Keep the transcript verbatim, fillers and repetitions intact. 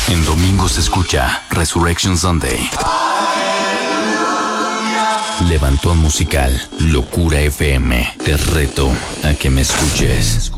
En domingo se escucha Resurrection Sunday. Levantón musical, Locura F M. Te reto a que me escuches.